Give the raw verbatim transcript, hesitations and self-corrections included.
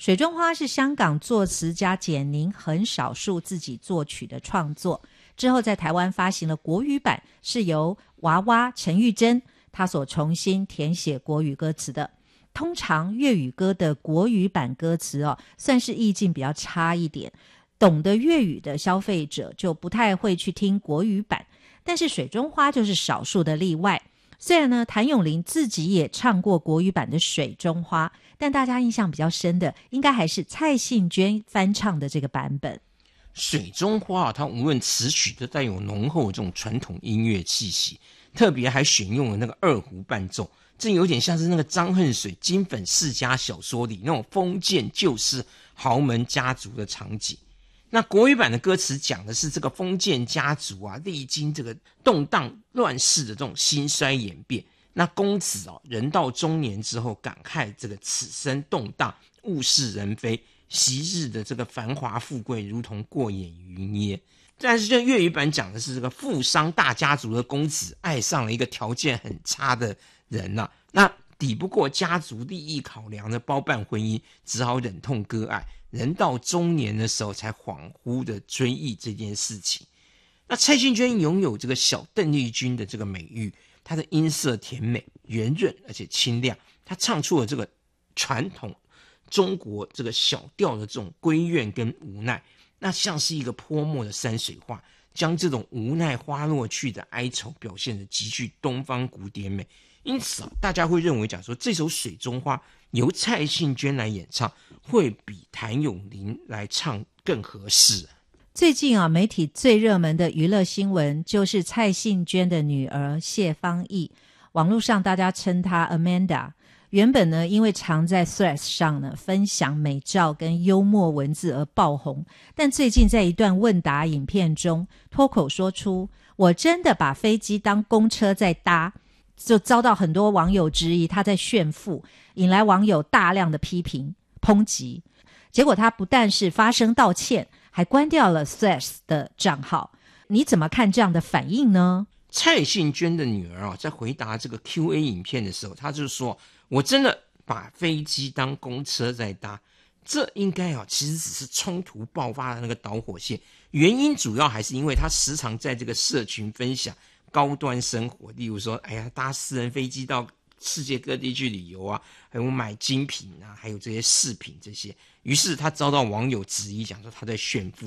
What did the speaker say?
水中花是香港作词家简宁很少数自己作曲的创作，之后在台湾发行了国语版，是由娃娃陈玉珍他所重新填写国语歌词的。通常粤语歌的国语版歌词哦，算是意境比较差一点，懂得粤语的消费者就不太会去听国语版，但是水中花就是少数的例外。虽然呢，谭咏麟自己也唱过国语版的水中花，但大家印象比较深的应该还是蔡幸娟翻唱的这个版本。 水中花啊，它无论词曲都带有浓厚的这种传统音乐气息，特别还选用了那个二胡伴奏，这有点像是那个张恨水金粉世家小说里那种封建旧式豪门家族的场景。那国语版的歌词讲的是这个封建家族啊，历经这个动荡乱世的这种兴衰演变。那公子哦，人到中年之后，感慨这个此生动荡，物是人非，昔日的这个繁华富贵如同过眼云烟。但是这粤语版讲的是这个富商大家族的公子爱上了一个条件很差的人啊，那抵不过家族利益考量的包办婚姻，只好忍痛割爱，人到中年的时候才恍惚的追忆这件事情。那蔡幸娟拥有这个小邓丽君的这个美誉，她的音色甜美圆润而且清亮，她唱出了这个传统中国这个小调的这种闺怨跟无奈，那像是一个泼墨的山水画，将这种无奈花落去的哀愁表现得极具东方古典美。因此、啊、大家会认为讲说这首水中花由蔡幸娟来演唱会比谭咏麟来唱更合适。 最近啊，媒体最热门的娱乐新闻就是蔡幸娟的女儿谢芳义，网络上大家称她 Amanda。原本呢，因为常在 Threads 上呢分享美照跟幽默文字而爆红，但最近在一段问答影片中脱口说出我真的把飞机当公车在搭，就遭到很多网友质疑他在炫富，引来网友大量的批评抨击。结果他不但是发声道歉，还关掉了 Threads 的账号。你怎么看这样的反应呢？ 蔡幸娟的女儿啊，在回答这个 Q A 影片的时候，她就说我真的把飞机当公车在搭，这应该啊其实只是冲突爆发的那个导火线，原因主要还是因为她时常在这个社群分享高端生活，例如说哎呀搭私人飞机到世界各地去旅游啊，还有买精品啊，还有这些饰品这些，于是她遭到网友质疑，讲说她在炫富。